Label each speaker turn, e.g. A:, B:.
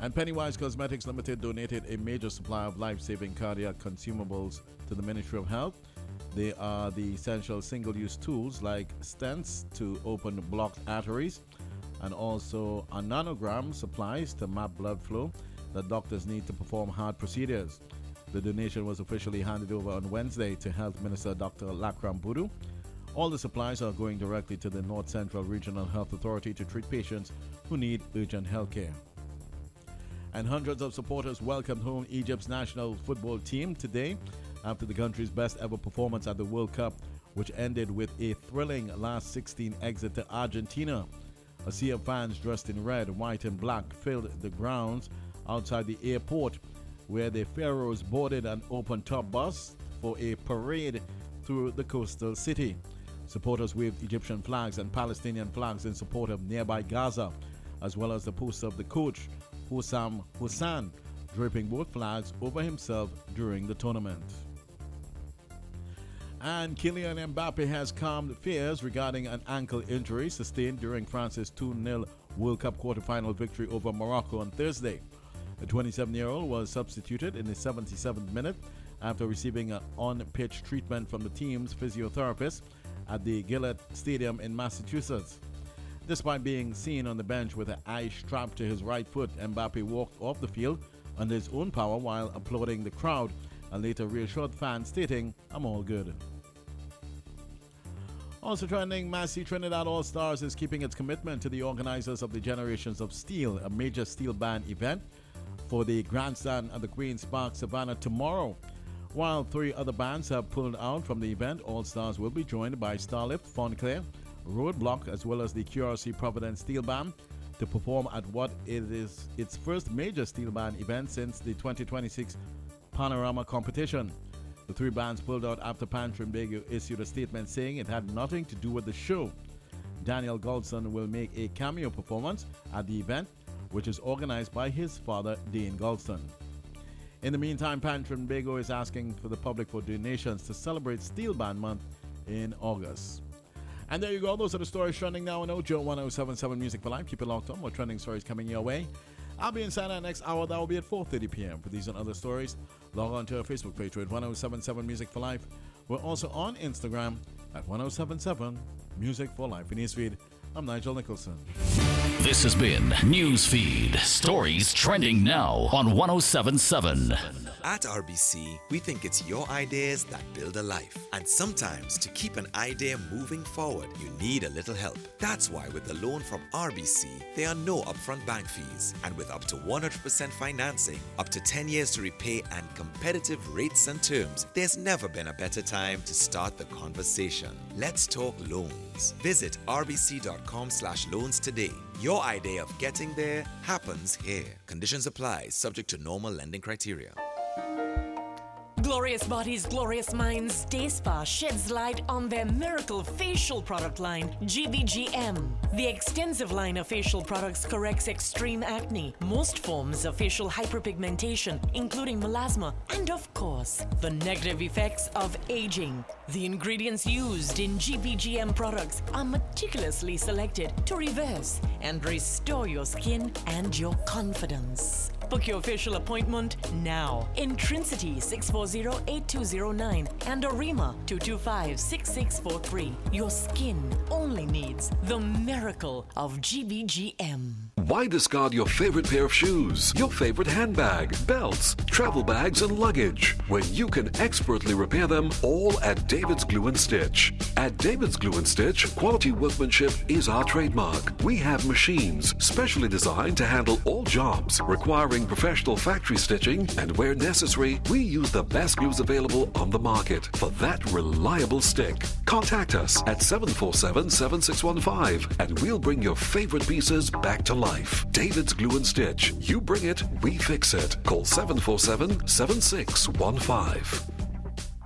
A: And Pennywise Cosmetics Limited donated a major supply of life-saving cardiac consumables to the Ministry of Health. They are the essential single-use tools like stents to open blocked arteries and also a nanogram supplies to map blood flow that doctors need to perform heart procedures. The donation was officially handed over on Wednesday to Health Minister Dr. Lakram Budu. All the supplies are going directly to the North Central Regional Health Authority to treat patients who need urgent health care. And hundreds of supporters welcomed home Egypt's national football team today after the country's best ever performance at the World Cup, which ended with a thrilling last 16 exit to Argentina. A sea of fans dressed in red, white and black filled the grounds outside the airport, where the Pharaohs boarded an open-top bus for a parade through the coastal city. Supporters waved Egyptian flags and Palestinian flags in support of nearby Gaza, as well as the poster of the coach, Hussam Hussan, draping both flags over himself during the tournament. And Kylian Mbappe has calmed fears regarding an ankle injury sustained during France's 2-0 World Cup quarter-final victory over Morocco on Thursday. The 27-year-old was substituted in the 77th minute after receiving an on-pitch treatment from the team's physiotherapist at the Gillette Stadium in Massachusetts. Despite being seen on the bench with an eye strapped to his right foot, Mbappe walked off the field under his own power while applauding the crowd and later reassured fans, stating, "I'm all good." Also trending, Massey Trinidad All-Stars is keeping its commitment to the organizers of the Generations of Steel, a major steel band event for the grandstand at the Queen's Park Savannah tomorrow. While 3 other bands have pulled out from the event, All-Stars will be joined by Starlift, Fonclair, Roadblock, as well as the QRC Providence Steel Band to perform at what is its first major steel band event since the 2026 Panorama competition. The 3 bands pulled out after Pan Trinbago issued a statement saying it had nothing to do with the show. Daniel Goldston will make a cameo performance at the event, which is organized by his father, Dane Goldston. In the meantime, Pan Trinbago is asking for the public for donations to celebrate Steel Band Month in August. And there you go. Those are the stories trending now on Ojo 1077 Music for Life. Keep it locked on. More trending stories coming your way. I'll be inside our next hour. That will be at 4:30 p.m. For these and other stories, log on to our Facebook page at 1077 Music for Life. We're also on Instagram at 1077 Music for Life. In Newsfeed, I'm Nigel Nicholson.
B: This has been Newsfeed. Stories trending now on 1077.
C: At RBC, we think it's your ideas that build a life. And sometimes to keep an idea moving forward, you need a little help. That's why with the loan from RBC, there are no upfront bank fees. And with up to 100% financing, up to 10 years to repay and competitive rates and terms, there's never been a better time to start the conversation. Let's talk loans. Visit rbc.com/loans today. Your idea of getting there happens here. Conditions apply, subject to normal lending criteria.
D: Glorious Bodies, Glorious Minds, Day Spa sheds light on their miracle facial product line, GVGM. The extensive line of facial products corrects extreme acne, most forms of facial hyperpigmentation, including melasma, and of course, the negative effects of aging. The ingredients used in GVGM products are meticulously selected to reverse and restore your skin and your confidence. Book your facial appointment now. Intrinsity 640-8209 and Arima 225-6643. Your skin only needs the miracle of GVGM.
E: Why discard your favorite pair of shoes, your favorite handbag, belts, travel bags, and luggage when you can expertly repair them all at David's Glue and Stitch? At David's Glue and Stitch, quality workmanship is our trademark. We have machines specially designed to handle all jobs requiring professional factory stitching, and where necessary, we use the best glues available on the market for that reliable stick. Contact us at 747-7615 and we'll bring your favorite pieces back to life. David's Glue and Stitch. You bring it, we fix it. Call 747-7615.